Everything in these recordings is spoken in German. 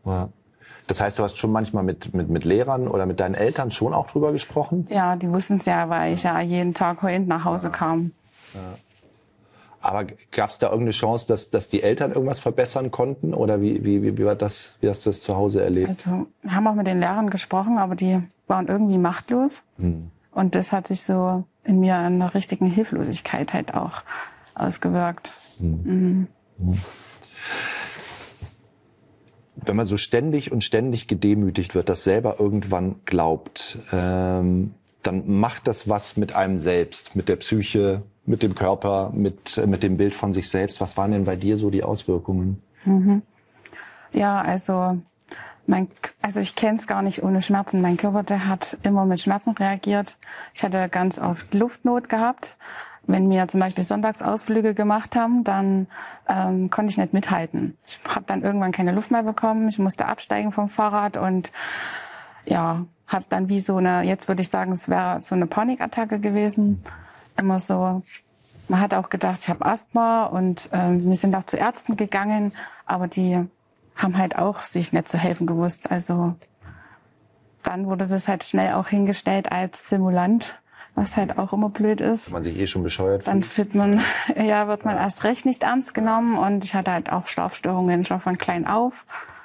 Ja. Das heißt, du hast schon manchmal mit Lehrern oder mit deinen Eltern schon auch drüber gesprochen? Ja, die wussten es ja, weil ich ja jeden Tag heulend nach Hause kam. Ja. Aber gab es da irgendeine Chance, dass die Eltern irgendwas verbessern konnten? Oder wie war das? Wie hast du das zu Hause erlebt? Also wir haben auch mit den Lehrern gesprochen, aber die waren irgendwie machtlos. Und das hat sich so in mir an einer richtigen Hilflosigkeit halt auch ausgewirkt. Wenn man so ständig gedemütigt wird, das selber irgendwann glaubt, dann macht das was mit einem selbst, mit der Psyche, mit dem Körper, mit dem Bild von sich selbst. Was waren denn bei dir so die Auswirkungen? Ja, also ich kenne es gar nicht ohne Schmerzen. Mein Körper, der hat immer mit Schmerzen reagiert. Ich hatte ganz oft Luftnot gehabt. Wenn wir zum Beispiel Sonntagsausflüge gemacht haben, dann konnte ich nicht mithalten. Ich habe dann irgendwann keine Luft mehr bekommen. Ich musste absteigen vom Fahrrad und ja, habe dann wie so eine, jetzt würde ich sagen, es wäre so eine Panikattacke gewesen. Immer so, man hat auch gedacht, ich habe Asthma und wir sind auch zu Ärzten gegangen, aber die haben halt auch sich nicht zu helfen gewusst. Also dann wurde das halt schnell auch hingestellt als Simulant, was halt auch immer blöd ist. Wenn man sich schon bescheuert Dann fühlt. wird man erst recht nicht ernst genommen und ich hatte halt auch Schlafstörungen schon von klein auf.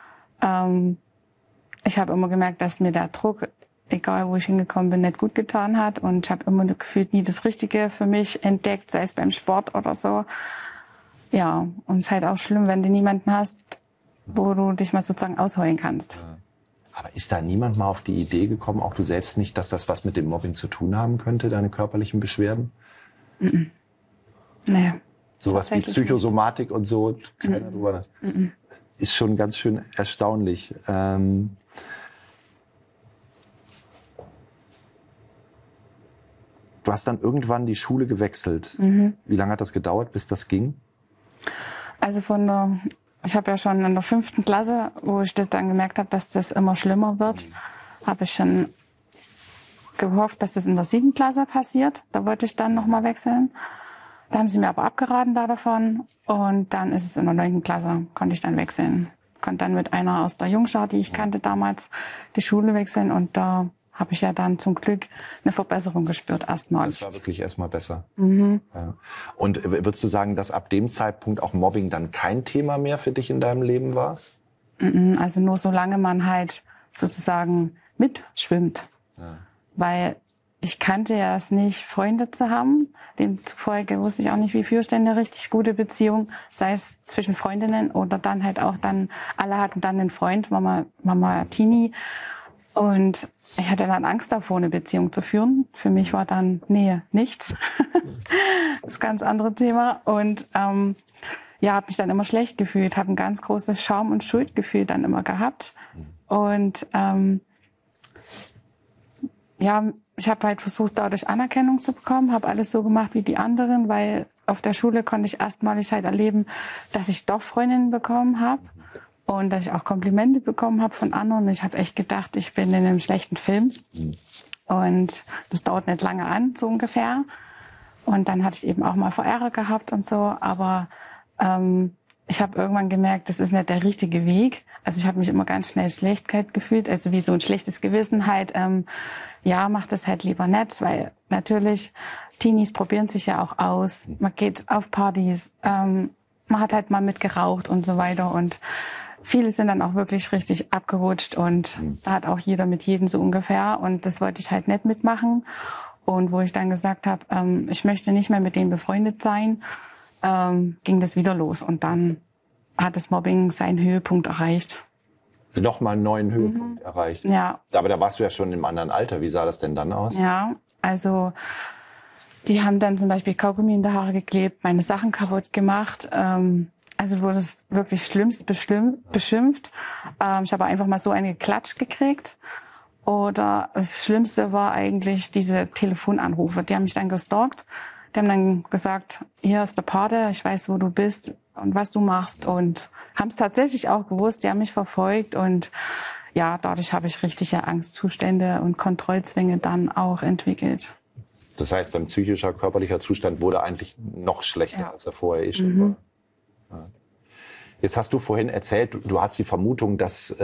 Ich habe immer gemerkt, dass mir der Druck, egal wo ich hingekommen bin, nicht gut getan hat und ich habe immer gefühlt nie das Richtige für mich entdeckt, sei es beim Sport oder so. Ja, und es ist halt auch schlimm, wenn du niemanden hast, wo du dich mal sozusagen ausheulen kannst. Aber ist da niemand mal auf die Idee gekommen, auch du selbst nicht, dass das was mit dem Mobbing zu tun haben könnte, deine körperlichen Beschwerden? Nee. Sowas wie Psychosomatik und so, keiner drüber. Ist schon ganz schön erstaunlich. Du hast dann irgendwann die Schule gewechselt. Wie lange hat das gedauert, bis das ging? Also ich habe ja schon in der 5. Klasse, wo ich das dann gemerkt habe, dass das immer schlimmer wird, habe ich schon gehofft, dass das in der 7. Klasse passiert. Da wollte ich dann nochmal wechseln. Da haben sie mir aber abgeraten davon. Und dann ist es in der 9. Klasse, konnte ich dann wechseln. Konnte dann mit einer aus der Jungschar, die ich kannte damals, die Schule wechseln. Und da habe ich ja dann zum Glück eine Verbesserung gespürt erstmals. Das war wirklich erstmal besser. Ja. Und würdest du sagen, dass ab dem Zeitpunkt auch Mobbing dann kein Thema mehr für dich in deinem Leben war? Also nur solange man halt sozusagen mitschwimmt. Ja. Weil ich kannte ja es nicht, Freunde zu haben. Demzufolge wusste ich auch nicht, wie führe ich denn eine richtig gute Beziehung, sei es zwischen Freundinnen oder dann halt auch dann, alle hatten dann einen Freund, Mama Tini. Und ich hatte dann Angst davor, eine Beziehung zu führen. Für mich war dann Nähe nichts. Das ganz andere Thema. Und habe mich dann immer schlecht gefühlt, habe ein ganz großes Scham- und Schuldgefühl dann immer gehabt. Und ich habe halt versucht, dadurch Anerkennung zu bekommen, habe alles so gemacht wie die anderen, weil auf der Schule konnte ich erstmalig halt erleben, dass ich doch Freundinnen bekommen habe. Und dass ich auch Komplimente bekommen habe von anderen. Ich habe echt gedacht, ich bin in einem schlechten Film. Und das dauert nicht lange an, so ungefähr. Und dann hatte ich eben auch mal Verehrer gehabt und so. Aber ich habe irgendwann gemerkt, das ist nicht der richtige Weg. Also ich habe mich immer ganz schnell Schlechtheit gefühlt. Also wie so ein schlechtes Gewissen halt. Mach das halt lieber nicht. Weil natürlich, Teenies probieren sich ja auch aus. Man geht auf Partys. Man hat halt mal mitgeraucht und so weiter. Und viele sind dann auch wirklich richtig abgerutscht und da hat auch jeder mit jedem so ungefähr und das wollte ich halt nicht mitmachen. Und wo ich dann gesagt habe, ich möchte nicht mehr mit denen befreundet sein, ging das wieder los und dann hat das Mobbing seinen Höhepunkt erreicht. Nochmal einen neuen Höhepunkt erreicht? Ja. Aber da warst du ja schon im anderen Alter. Wie sah das denn dann aus? Ja, also die haben dann zum Beispiel Kaugummi in die Haare geklebt, meine Sachen kaputt gemacht. Also wurde es wirklich schlimmst beschimpft. Ich habe einfach mal so eine geklatscht gekriegt. Oder das Schlimmste war eigentlich diese Telefonanrufe. Die haben mich dann gestalkt. Die haben dann gesagt, hier ist der Pate, ich weiß, wo du bist und was du machst. Und haben es tatsächlich auch gewusst, die haben mich verfolgt. Und ja, dadurch habe ich richtige Angstzustände und Kontrollzwänge dann auch entwickelt. Das heißt, dein psychischer, körperlicher Zustand wurde eigentlich noch schlechter, als er vorher schon war. Ja. Jetzt hast du vorhin erzählt, du hast die Vermutung, dass